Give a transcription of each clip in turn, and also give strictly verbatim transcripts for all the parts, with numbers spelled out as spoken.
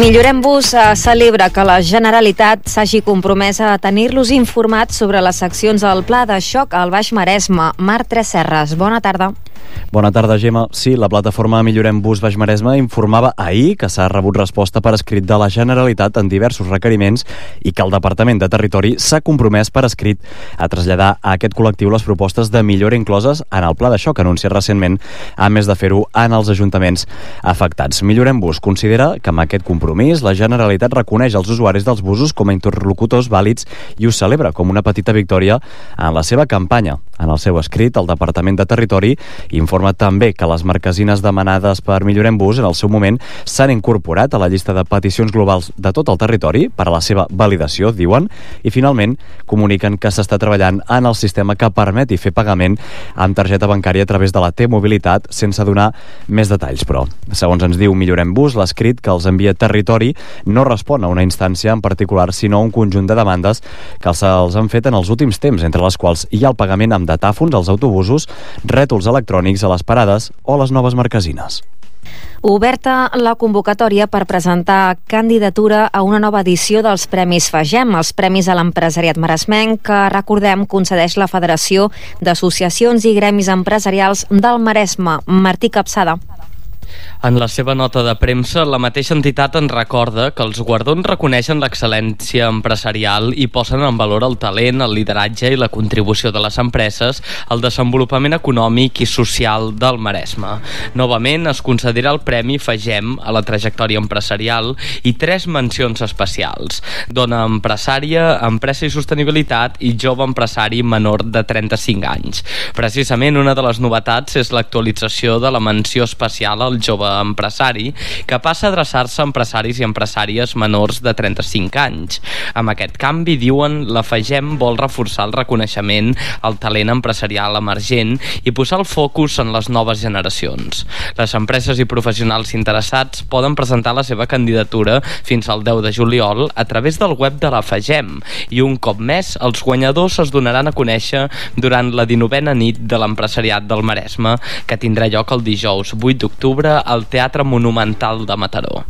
Millorem-vos celebra que la Generalitat s'hagi compromès a tenir-los informats sobre les accions del Pla de Xoc al Baix Maresme. Marc Tresserras, bona tarda. Bona tarda, Gemma. Sí, la plataforma Millorem-vos Baix Maresme informava ahir que s'ha rebut resposta per escrit de la Generalitat en diversos requeriments i que el Departament de Territori s'ha compromès per escrit a traslladar a aquest col·lectiu les propostes de millora incloses en el Pla de Xoc anunciat recentment, a més de fer-ho en els ajuntaments afectats. Millorem-vos considera que amb aquest compromís la Generalitat reconeix els usuaris dels busos com a interlocutors vàlids i ho celebra com una petita victòria en la seva campanya. En el seu escrit, el Departament de Territori informa també que les marquesines demanades per Millorem-vos en el seu moment s'han incorporat a la llista de peticions globals de tot el territori per a la seva validació, diuen, i finalment comuniquen que s'està treballant en el sistema que permeti fer pagament amb targeta bancària a través de la T-Mobilitat sense donar més detalls, però. Segons ens diu Millorem-vos, l'escrit que els envia Territori no respon a una instància en particular, sinó a un conjunt de demandes que se'ls han fet en els últims temps, entre les quals hi ha el pagament amb datàfons als autobusos, rètols electrònics a les parades o les noves marquesines. Oberta la convocatòria per presentar candidatura a una nova edició dels Premis FAGEM, els Premis a l'Empresariat Maresmenc, que, recordem, concedeix la Federació d'Associacions i Gremis Empresarials del Maresme. Martí Capçada. En la seva nota de premsa, la mateixa entitat en recorda que els guardons reconeixen l'excel·lència empresarial i posen en valor el talent, el lideratge i la contribució de les empreses al desenvolupament econòmic i social del Maresme. Novament es concedirà el Premi FAGEM a la trajectòria empresarial i tres mencions especials: dona empresària, empresa i sostenibilitat i jove empresari menor de trenta-cinc anys. Precisament una de les novetats és l'actualització de la menció especial al jove empresari, que passa a adreçar-se a empresaris i empresàries menors de trenta-cinc anys. Amb aquest canvi, diuen, la FAGEM vol reforçar el reconeixement al talent empresarial emergent i posar el focus en les noves generacions. Les empreses i professionals interessats poden presentar la seva candidatura fins al deu de juliol a través del web de la FAGEM i un cop més els guanyadors es donaran a conèixer durant la dinovena nit de l'empresariat del Maresme, que tindrà lloc el dijous vuit d'octubre al Teatre Monumental de Mataró.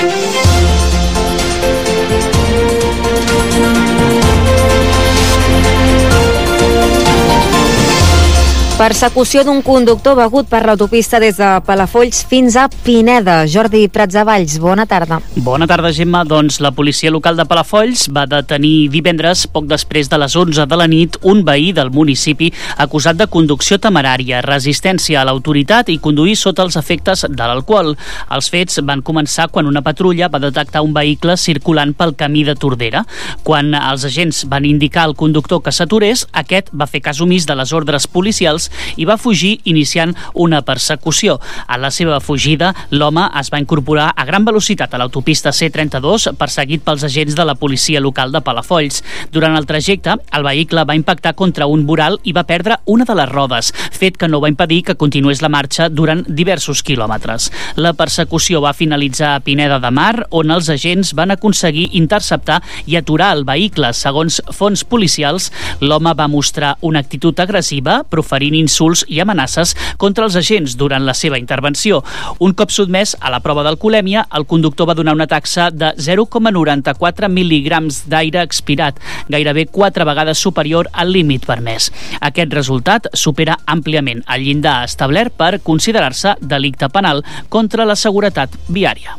Persecució d'un conductor begut per l'autopista des de Palafolls fins a Pineda. Jordi Pratsavalls, bona tarda. Bona tarda, Gemma. Doncs la policia local de Palafolls va detenir divendres, poc després de les onze de la nit, un veí del municipi acusat de conducció temerària, resistència a l'autoritat i conduir sota els efectes de l'alcohol. Els fets van començar quan una patrulla va detectar un vehicle circulant pel camí de Tordera. Quan els agents van indicar al conductor que s'aturés, aquest va fer cas omís de les ordres policials i va fugir iniciant una persecució. A la seva fugida, l'home es va incorporar a gran velocitat a l'autopista C trenta-dos, perseguit pels agents de la policia local de Palafolls. Durant el trajecte, el vehicle va impactar contra un voral i va perdre una de les rodes, fet que no va impedir que continués la marxa durant diversos quilòmetres. La persecució va finalitzar a Pineda de Mar, on els agents van aconseguir interceptar i aturar el vehicle. Segons fonts policials, l'home va mostrar una actitud agressiva, proferint insults i amenaces contra els agents durant la seva intervenció. Un cop sotmès a la prova d'alcoholèmia, el conductor va donar una taxa de zero coma noranta-quatre mil·ligrams d'aire expirat, gairebé quatre vegades superior al límit permès. Aquest resultat supera àmpliament el llindar establert per considerar-se delicte penal contra la seguretat viària.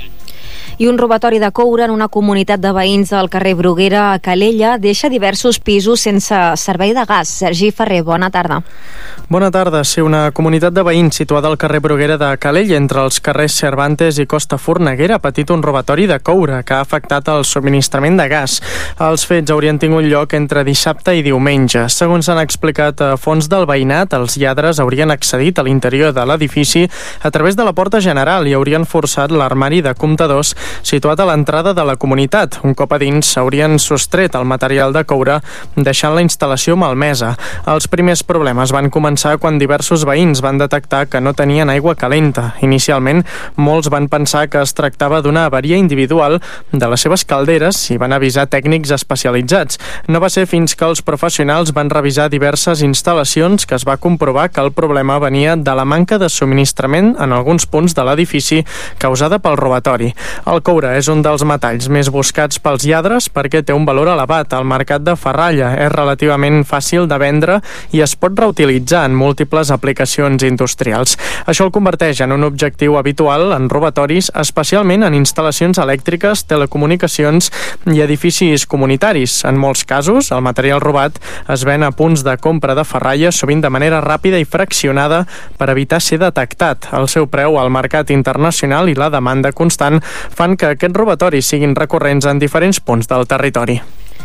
I un robatori de coure en una comunitat de veïns del carrer Bruguera a Calella deixa diversos pisos sense servei de gas. Sergi Ferrer, bona tarda. Bona tarda. Sí, una comunitat de veïns situada al carrer Bruguera de Calella, entre els carrers Cervantes i Costa Forneguera, ha patit un robatori de coure que ha afectat el subministrament de gas. Els fets haurien tingut lloc entre dissabte i diumenge. Segons han explicat a fons del veïnat, els lladres haurien accedit a l'interior de l'edifici a través de la porta general i haurien forçat l'armari de comptadors situat a l'entrada de la comunitat. Un cop a dins s'haurien sostret el material de coure, deixant la instal·lació malmesa. Els primers problemes van començar quan diversos veïns van detectar que no tenien aigua calenta. Inicialment, molts van pensar que es tractava d'una avaria individual de les seves calderes i van avisar tècnics especialitzats. No va ser fins que els professionals van revisar diverses instal·lacions que es va comprovar que el problema venia de la manca de subministrament en alguns punts de l'edifici causada pel robatori. El El coure és un dels metalls més buscats pels lladres perquè té un valor elevat al mercat de ferralla, és relativament fàcil de vendre i es pot reutilitzar en múltiples aplicacions industrials. Això el converteix en un objectiu habitual en robatoris, especialment en instal·lacions elèctriques, telecomunicacions i edificis comunitaris. En molts casos, el material robat es ven a punts de compra de ferralla, sovint de manera ràpida i fraccionada per evitar ser detectat. El seu preu al mercat internacional i la demanda constant fan que aquests robatoris siguin recurrents en diferents punts del territori.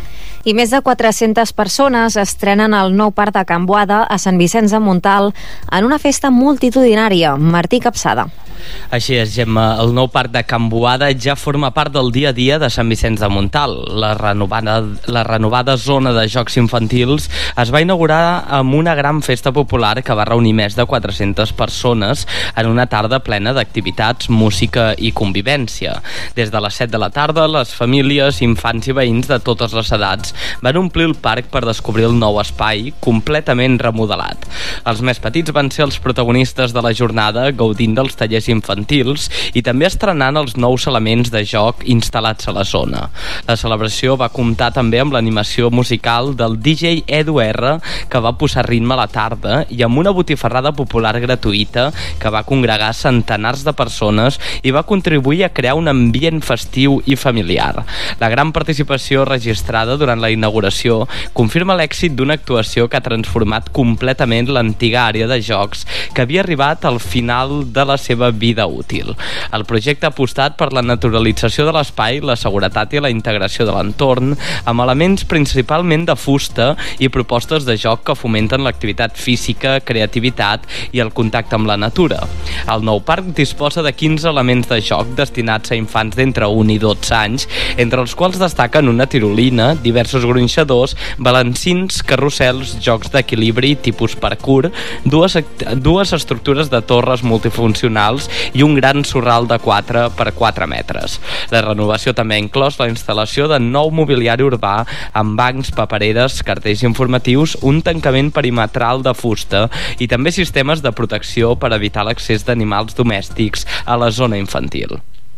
I més de quatre-centes persones estrenen el nou parc de Can Boada a Sant Vicenç de Montalt en una festa multitudinària. Martí Capçada. Així és, Gemma. El nou parc de Can Boada ja forma part del dia a dia de Sant Vicenç de Montalt. La renovada, la renovada zona de jocs infantils es va inaugurar amb una gran festa popular que va reunir més de quatre-centes persones en una tarda plena d'activitats, música i convivència. Des de les set de la tarda, les famílies, infants i veïns de totes les edats van omplir el parc per descobrir el nou espai completament remodelat. Els més petits van ser els protagonistes de la jornada, gaudint dels tallers infantils i també estrenant els nous elements de joc instal·lats a la zona. La celebració va comptar també amb l'animació musical del D J Edu R, que va posar ritme a la tarda, i amb una botifarrada popular gratuïta que va congregar centenars de persones i va contribuir a crear un ambient festiu i familiar. La gran participació registrada durant la inauguració confirma l'èxit d'una actuació que ha transformat completament l'antiga àrea de jocs que havia arribat al final de la seva vida útil. El projecte ha apostat per la naturalització de l'espai, la seguretat i la integració de l'entorn, amb elements principalment de fusta i propostes de joc que fomenten l'activitat física, creativitat i el contacte amb la natura. El nou parc disposa de quinze elements de joc destinats a infants d'entre un i dotze anys, entre els quals destaquen una tirolina, diversos gronxadors, balancins, carrusels, jocs d'equilibri tipus parkour, dues, dues estructures de torres multifuncionals i un gran sorral de quatre per quatre metres. La renovació també ha inclòs la instal·lació de nou mobiliari urbà amb bancs, papereres, cartells informatius, un tancament perimetral de fusta i també sistemes de protecció per evitar l'accés d'animals domèstics a la zona infantil.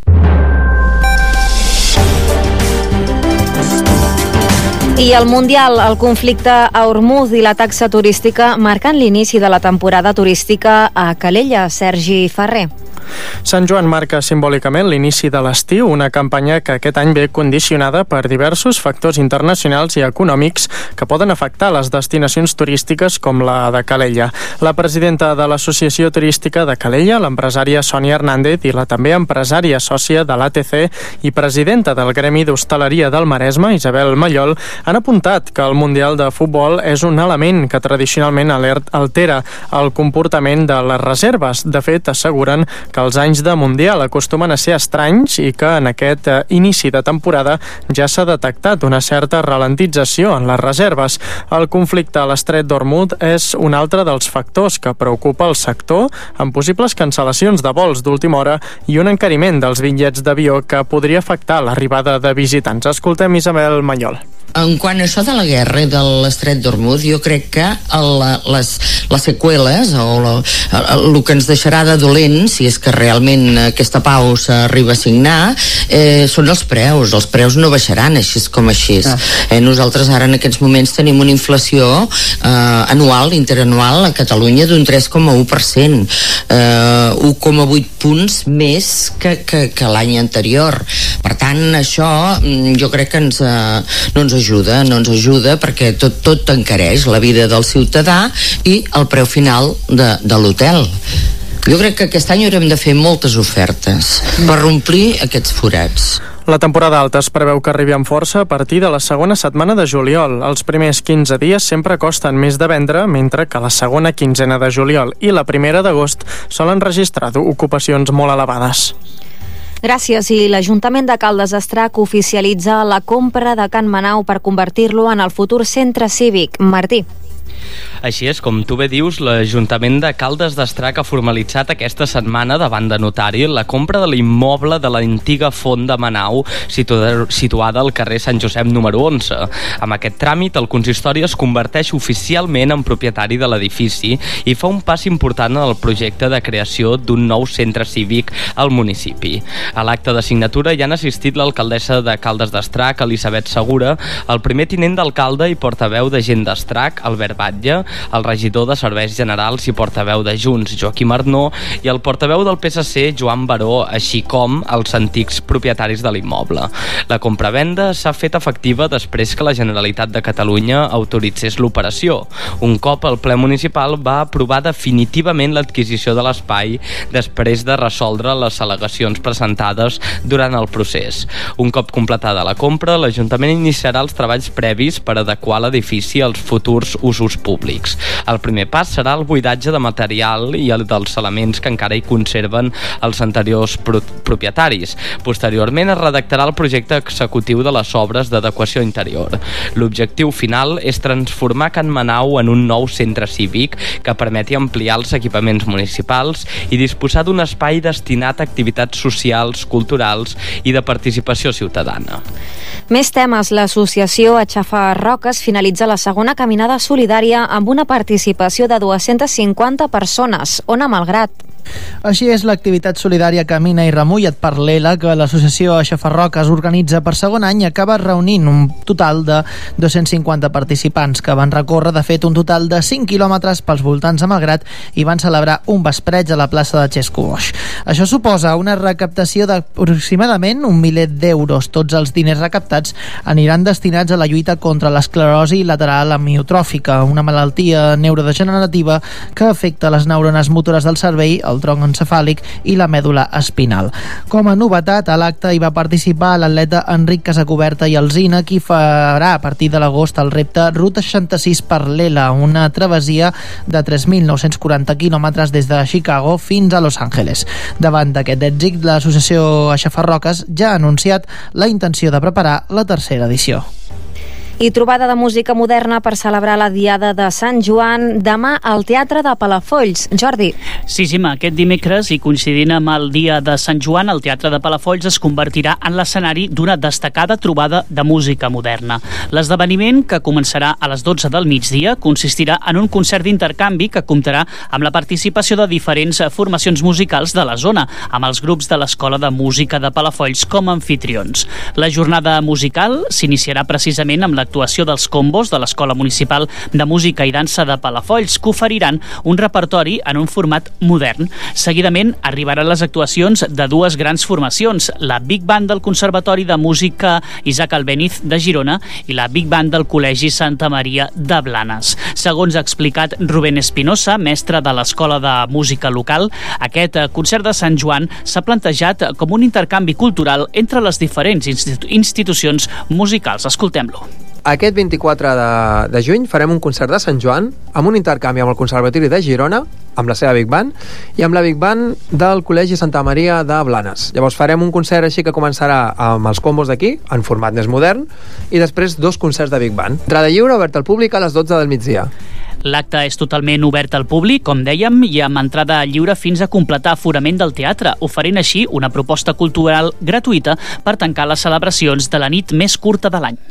I el Mundial, el conflicte a Hormuz i la taxa turística marquen l'inici de la temporada turística a Calella. Sergi Ferrer. Sant Joan marca simbòlicament l'inici de l'estiu, una campanya que aquest any ve condicionada per diversos factors internacionals i econòmics que poden afectar les destinacions turístiques com la de Calella. La presidenta de l'Associació Turística de Calella, l'empresària Sònia Hernández, i la també empresària sòcia de l'A T C i presidenta del Gremi d'Hostaleria del Maresme, Isabel Mallol, han apuntat que el Mundial de Futbol és un element que tradicionalment altera el comportament de les reserves. De fet, asseguren que els anys de Mundial acostumen a ser estranys i que en aquest eh, inici de temporada ja s'ha detectat una certa ralentització en les reserves. El conflicte a l'estret d'Hormuz és un altre dels factors que preocupa el sector, amb possibles cancel·lacions de vols d'última hora i un encariment dels bitllets d'avió que podria afectar l'arribada de visitants. Escoltem Isabel Mallol. En quant a això de la guerra i de l'estret d'Hormuz, jo crec que el, les, les seqüeles o la, el, el que ens deixarà de dolent, si és que realment aquesta pau s'arriba a signar, eh, són els preus. Els preus no baixaran així com així. Ah. Eh, nosaltres ara en aquests moments tenim una inflació eh, anual, interanual a Catalunya d'un tres coma u per cent, eh, u coma vuit punts més que, que, que l'any anterior. Per tant, això jo crec que ens, eh, no ens ajuda, no ens ajuda perquè tot, tot encareix la vida del ciutadà i el preu final de, de l'hotel. Jo crec que aquest any haurem de fer moltes ofertes per omplir aquests forats. La temporada alta es preveu que arribi amb força a partir de la segona setmana de juliol. Els primers quinze dies sempre costen més de vendre, mentre que la segona quinzena de juliol i la primera d'agost solen registrar ocupacions molt elevades. Gràcies. I l'Ajuntament de Caldes d'Estrac oficialitza la compra de Can Manau per convertir-lo en el futur centre cívic. Martí. Així és, com tu bé dius, l'Ajuntament de Caldes d'Estrac ha formalitzat aquesta setmana davant de notari la compra de l'immoble de l'antiga font de Manau situada al carrer Sant Josep número onze. Amb aquest tràmit, el consistori es converteix oficialment en propietari de l'edifici i fa un pas important en el projecte de creació d'un nou centre cívic al municipi. A l'acte de signatura hi han assistit l'alcaldessa de Caldes d'Estrac, Elisabet Segura, el primer tinent d'alcalde i portaveu de Gent d'Estrac, Albert Batlle, el regidor de Serveis Generals i portaveu de Junts, Joaquim Arnó, i el portaveu del P S C, Joan Baró, així com els antics propietaris de l'immoble. La compravenda s'ha fet efectiva després que la Generalitat de Catalunya autoritzés l'operació. Un cop el ple municipal va aprovar definitivament l'adquisició de l'espai després de resoldre les al·legacions presentades durant el procés. Un cop completada la compra, l'Ajuntament iniciarà els treballs previs per adequar l'edifici als futurs usos públics. El primer pas serà el buidatge de material i el dels elements que encara hi conserven els anteriors pro propietaris. Posteriorment es redactarà el projecte executiu de les obres d'adequació interior. L'objectiu final és transformar Can Manau en un nou centre cívic que permeti ampliar els equipaments municipals i disposar d'un espai destinat a activitats socials, culturals i de participació ciutadana. Més temes. L'associació Aixafar Roques finalitza la segona caminada solidària amb una participació de dues-centes cinquanta persones. Ona Malgrat. Així és l'activitat solidària Camina i Remulla't per l'Ela que l'associació Aixafar Roques organitza per segon any i acaba reunint un total de dos-cents cinquanta participants que van recórrer de fet un total de cinc quilòmetres pels voltants de Malgrat i van celebrar un vespreig a la plaça de Xesco Boix. Això suposa una recaptació d'aproximadament un miler d'euros. Tots els diners recaptats aniran destinats a la lluita contra l'esclerosi lateral amiotròfica, una malaltia neurodegenerativa que afecta les neurones motores del cervell, el tronc encefàlic i la mèdula espinal. Com a novetat, a l'acte hi va participar l'atleta Enric Casacoberta i Alzina, qui farà a partir de l'agost el repte Ruta seixanta-sis per l'Ela, una travessia de tres mil nou-cents quaranta quilòmetres des de Chicago fins a Los Angeles. Davant d'aquest èxit, l'associació Aixafar Roques ja ha anunciat la intenció de preparar la tercera edició. I trobada de música moderna per celebrar la Diada de Sant Joan demà al Teatre de Palafolls. Jordi. Sí, sí, aquest dimecres, i coincidint amb el dia de Sant Joan, el Teatre de Palafolls es convertirà en l'escenari d'una destacada trobada de música moderna. L'esdeveniment, que començarà a les dotze del migdia, consistirà en un concert d'intercanvi que comptarà amb la participació de diferents formacions musicals de la zona, amb els grups de l'Escola de Música de Palafolls com a anfitrions. La jornada musical s'iniciarà precisament amb la l'actuació dels combos de l'Escola Municipal de Música i Dansa de Palafolls, que oferiran un repertori en un format modern. Seguidament arribaran les actuacions de dues grans formacions, la Big Band del Conservatori de Música Isaac Albéniz de Girona i la Big Band del Col·legi Santa Maria de Blanes. Segons ha explicat Rubén Espinosa, mestre de l'Escola de Música local, aquest concert de Sant Joan s'ha plantejat com un intercanvi cultural entre les diferents institu- institucions musicals. Escoltem-lo. Aquest vint-i-quatre de, de juny farem un concert de Sant Joan amb un intercanvi amb el Conservatori de Girona, amb la seva Big Band, i amb la Big Band del Col·legi Santa Maria de Blanes. Llavors farem un concert així que començarà amb els combos d'aquí, en format més modern, i després dos concerts de Big Band. Entrada lliure, obert al públic a les dotze del migdia. L'acte és totalment obert al públic, com dèiem, i amb entrada lliure fins a completar aforament del teatre, oferint així una proposta cultural gratuïta per tancar les celebracions de la nit més curta de l'any.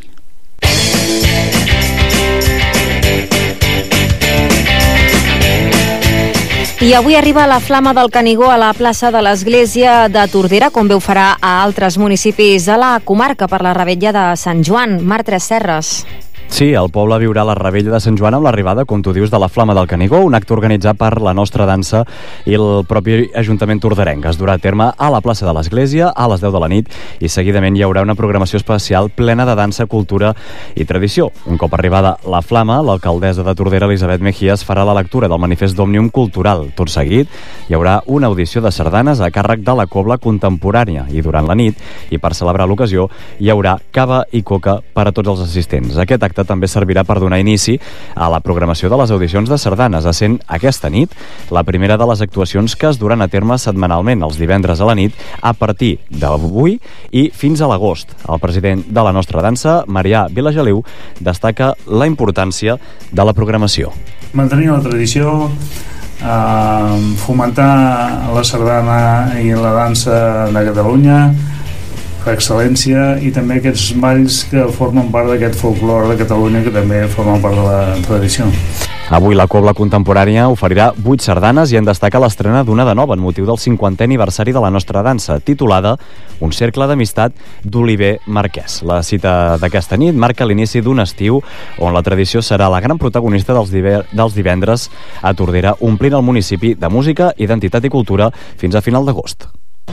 I avui arriba la Flama del Canigó a la plaça de l'Església de Tordera, com bé ho farà a altres municipis de la comarca per la revetlla de Sant Joan. Mar Tres Serres. Sí, el poble viurà la revetlla de Sant Joan amb l'arribada, com tu dius, de la Flama del Canigó, un acte organitzat per la Nostra Dansa i el propi Ajuntament torderenc. Es durà a terme a la plaça de l'Església a les deu de la nit i seguidament hi haurà una programació especial plena de dansa, cultura i tradició. Un cop arribada la Flama, l'alcaldessa de Tordera, Elisabet Mejías, farà la lectura del manifest d'Òmnium Cultural. Tot seguit, hi haurà una audició de sardanes a càrrec de la Cobla Contemporània i durant la nit, i per celebrar l'ocasió, hi haurà cava i coca per a tots els assistents. Aquest acte l'acte també servirà per donar inici a la programació de les audicions de sardanes, essent aquesta nit la primera de les actuacions que es duran a terme setmanalment els divendres a la nit a partir d'avui i fins a l'agost. El president de la nostra dansa, Marià Vilageliu, destaca la importància de la programació. Mantenir la tradició, eh, fomentar la sardana i la dansa de Catalunya, l'excel·lència i també aquests balls que formen part d'aquest folclore de Catalunya que també formen part de la tradició. Avui la Cobla Contemporània oferirà vuit sardanes i en destaca l'estrena d'una de nova en motiu del cinquantè aniversari de la nostra dansa, titulada Un cercle d'amistat d'Oliver Marquès. La cita d'aquesta nit marca l'inici d'un estiu on la tradició serà la gran protagonista dels, diver, dels divendres a Tordera, omplint el municipi de música, identitat i cultura fins a final d'agost.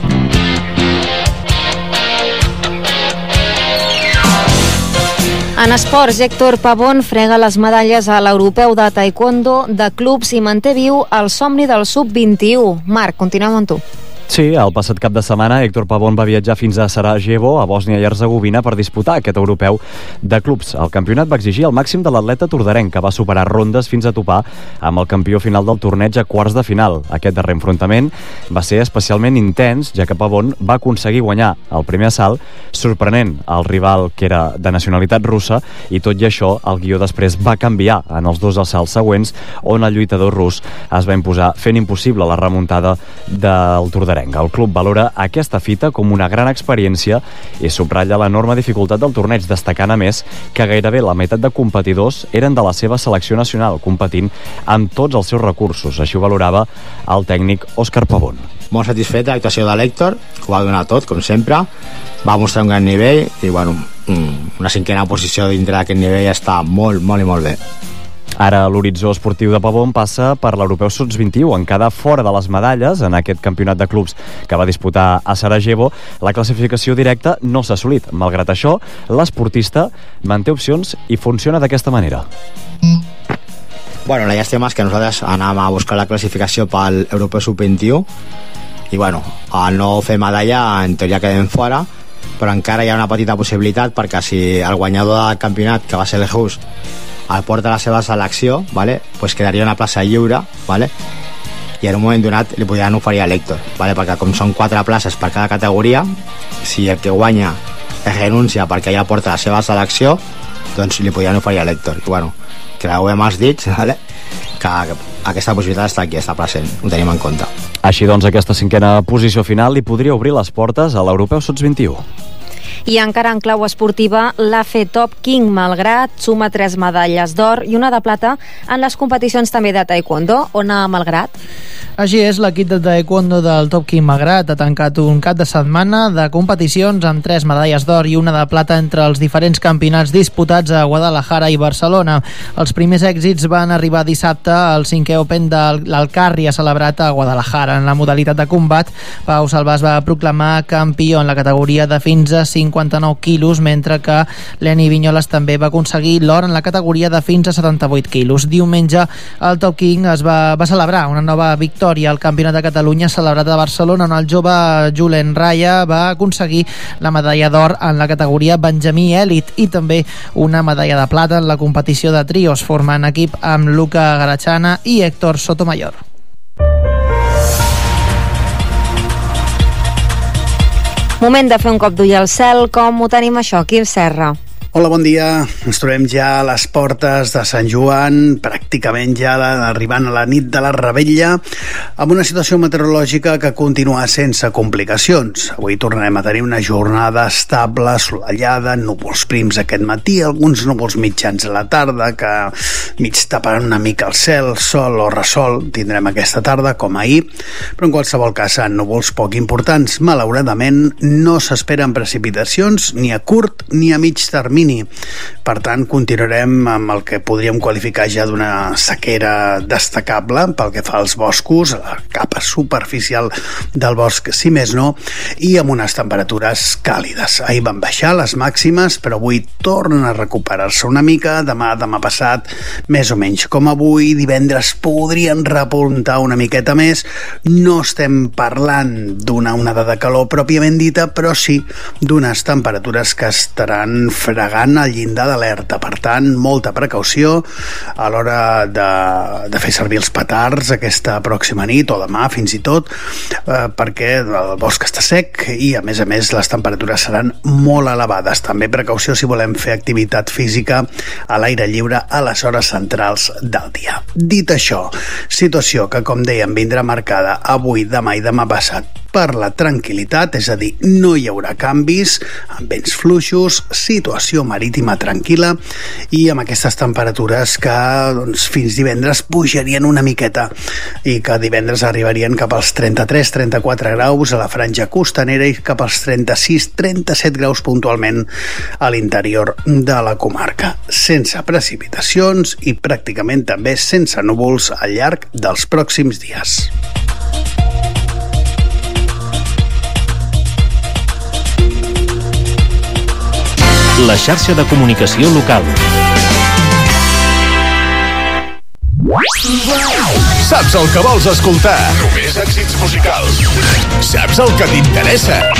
En esports, Héctor Pavón frega les medalles a l'europeu de taekwondo de clubs i manté viu el somni del sub vint-i-u. Marc, continuem amb tu. Sí, el passat cap de setmana Héctor Pavón va viatjar fins a Sarajevo, a Bòsnia i Herzegovina, per disputar aquest europeu de clubs. El campionat va exigir el màxim de l'atleta tordarenc, que va superar rondes fins a topar amb el campió final del torneig a quarts de final. Aquest darrer enfrontament va ser especialment intens, ja que Pavón va aconseguir guanyar el primer assalt, sorprenent el rival que era de nacionalitat russa, i tot i això el guió després va canviar en els dos assalts següents, on el lluitador rus es va imposar, fent impossible la remuntada del tordarenc. El club valora aquesta fita com una gran experiència i subratlla l'enorme dificultat del torneig, destacant a més que gairebé la meitat de competidors eren de la seva selecció nacional, competint amb tots els seus recursos. Així ho valorava el tècnic Òscar Pavón. Molt satisfet de l'actuació de l'Héctor, ho va donar tot, com sempre, va mostrar un gran nivell i bueno, una cinquena posició dintre d'aquest nivell està molt, molt i molt bé. Ara l'horitzó esportiu de Pavón passa per l'europeu sub vint-i-u. En quedar fora de les medalles en aquest campionat de clubs que va disputar a Sarajevo, la classificació directa no s'ha assolit. Malgrat això, l'esportista manté opcions i funciona d'aquesta manera. Bueno, la llàstima és que nosaltres anàvem a buscar la classificació pel europeu sub vint-i-u i bueno, al no fer medalla en teoria quedem fora, però encara hi ha una petita possibilitat, perquè si el guanyador del campionat, que va ser el Hus, el porta la seva selecció, vale? Pues quedaria una plaça lliure, vale? I en un moment donat li podrien oferir a l'Héctor, vale? Perquè com són quatre places per cada categoria, si el que guanya es renuncia perquè ja porta la seva selecció, doncs li podrien oferir a l'Héctor. I bueno, creuem els dits, vale? Que aquesta possibilitat està aquí, està present, ho tenim en compte. Així doncs, aquesta cinquena posició final li podria obrir les portes a l'europeu sub vint-i-u. I encara en clau esportiva, l'A F Top King Malgrat suma tres medalles d'or i una de plata en les competicions també de taekwondo. On a Malgrat? Així és, l'equip de taekwondo del Top King Malgrat ha tancat un cap de setmana de competicions amb tres medalles d'or i una de plata entre els diferents campionats disputats a Guadalajara i Barcelona. Els primers èxits van arribar dissabte al cinquè Open de l'Alcarria celebrat a Guadalajara. En la modalitat de combat, Pau Salvà es va proclamar campió en la categoria de fins a cinquanta-nou quilos, mentre que Leni Vinyoles també va aconseguir l'or en la categoria de fins a setanta-vuit quilos. Diumenge el Top King es va, va celebrar una nova victòria al Campionat de Catalunya celebrat a Barcelona, on el jove Julen Raya va aconseguir la medalla d'or en la categoria Benjamí Èlit i també una medalla de plata en la competició de trios, formant equip amb Luca Garachana i Héctor Sotomayor. Moment de fer un cop d'ull al cel. Com ho tenim això, Quim Serra? Hola, bon dia. Ens trobem ja a les portes de Sant Joan, pràcticament ja arribant a la nit de la Revetlla, amb una situació meteorològica que continua sense complicacions. Avui tornarem a tenir una jornada estable, assolellada, núvols prims aquest matí, alguns núvols mitjans a la tarda que mig taparan una mica el cel, sol o ressol tindrem aquesta tarda, com ahir, però en qualsevol cas seran núvols poc importants. Malauradament no s'esperen precipitacions ni a curt ni a mig termini. Per tant, continuarem amb el que podríem qualificar ja d'una sequera destacable pel que fa als boscos, a la capa superficial del bosc, si més no, i amb unes temperatures càlides. Ahir van baixar les màximes, però avui tornen a recuperar-se una mica. Demà, demà passat, més o menys com avui. Divendres podrien repuntar una miqueta més. No estem parlant d'una onada de calor pròpiament dita, però sí d'unes temperatures que estaran fregades doblegant el llindar d'alerta. Per tant, molta precaució a l'hora de, de fer servir els petards aquesta pròxima nit o demà fins i tot, eh, perquè el bosc està sec i a més a més les temperatures seran molt elevades. També precaució si volem fer activitat física a l'aire lliure a les hores centrals del dia. Dit això, situació que, com dèiem, vindrà marcada avui, demà i demà passat per la tranquil·litat, és a dir, no hi haurà canvis, amb vents fluixos, situació marítima tranquil·la i amb aquestes temperatures que doncs, fins divendres pujarien una miqueta i que divendres arribarien cap als trenta-tres trenta-quatre graus a la franja costanera i cap als trenta-sis trenta-set graus puntualment a l'interior de la comarca, sense precipitacions i pràcticament també sense núvols al llarg dels pròxims dies. La xarxa de comunicació local. Saps el que vols escoltar? Només èxits musicals. Saps el que t'interessa?